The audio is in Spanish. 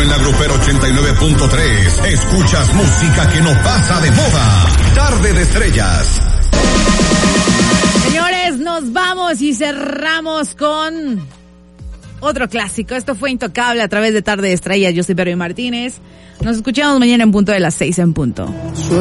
en la Grupera 89.3. Escuchas música que no pasa de moda. Tarde de Estrellas. Señores, nos vamos y cerramos con otro clásico. Esto fue Intocable a través de Tarde de Estrellas. Yo soy Perry Martínez. Nos escuchamos mañana en punto de las 6 en punto.